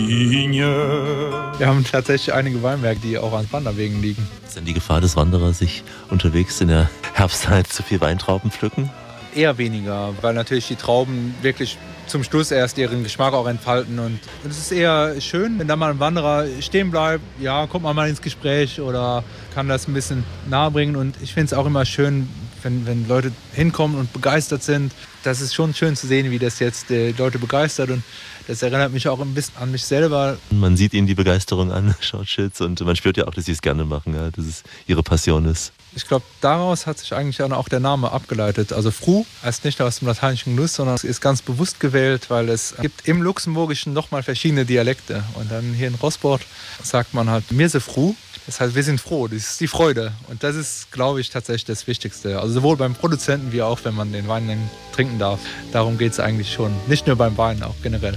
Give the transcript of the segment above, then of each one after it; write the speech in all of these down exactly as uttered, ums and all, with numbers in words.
Wir haben tatsächlich einige Weinberge, die auch an Wanderwegen liegen. Ist denn die Gefahr des Wanderers, sich unterwegs in der Herbstzeit zu viel Weintrauben pflücken? Eher weniger, weil natürlich die Trauben wirklich zum Schluss erst ihren Geschmack auch entfalten. Und es ist eher schön, wenn da mal ein Wanderer stehen bleibt, ja, kommt man mal ins Gespräch oder kann das ein bisschen nahe bringen. Und ich finde es auch immer schön, wenn, wenn Leute hinkommen und begeistert sind. Das ist schon schön zu sehen, wie das jetzt die Leute begeistert. Und das erinnert mich auch ein bisschen an mich selber. Man sieht ihnen die Begeisterung an, Short Shits, und man spürt ja auch, dass sie es gerne machen, ja, dass es ihre Passion ist. Ich glaube, daraus hat sich eigentlich auch der Name abgeleitet. Also Fru heißt nicht aus dem lateinischen Genuss, sondern es ist ganz bewusst gewählt, weil es gibt im Luxemburgischen nochmal verschiedene Dialekte. Und dann hier in Rosport sagt man halt mir se Fru. Das heißt, wir sind froh, das ist die Freude. Und das ist, glaube ich, tatsächlich das Wichtigste. Also sowohl beim Produzenten wie auch, wenn man den Wein dann trinken darf. Darum geht es eigentlich schon. Nicht nur beim Wein, auch generell.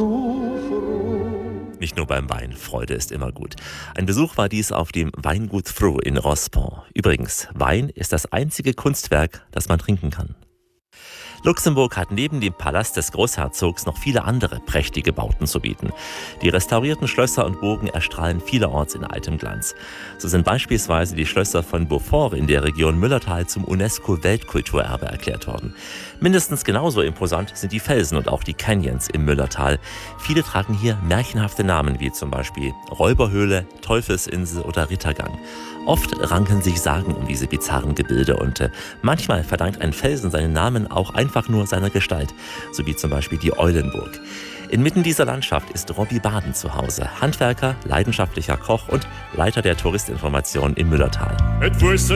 Nicht nur beim Wein, Freude ist immer gut. Ein Besuch war dies auf dem Weingut Fru in Rospont. Übrigens, Wein ist das einzige Kunstwerk, das man trinken kann. Luxemburg hat neben dem Palast des Großherzogs noch viele andere prächtige Bauten zu bieten. Die restaurierten Schlösser und Burgen erstrahlen vielerorts in altem Glanz. So sind beispielsweise die Schlösser von Beaufort in der Region Müllertal zum UNESCO-Weltkulturerbe erklärt worden. Mindestens genauso imposant sind die Felsen und auch die Canyons im Müllertal. Viele tragen hier märchenhafte Namen wie zum Beispiel Räuberhöhle, Teufelsinsel oder Rittergang. Oft ranken sich Sagen um diese bizarren Gebilde und äh, manchmal verdankt ein Felsen seinen Namen auch einfach nur seiner Gestalt, so wie zum Beispiel die Eulenburg. Inmitten dieser Landschaft ist Robby Baden zu Hause, Handwerker, leidenschaftlicher Koch und Leiter der Touristinformation im Müllertal.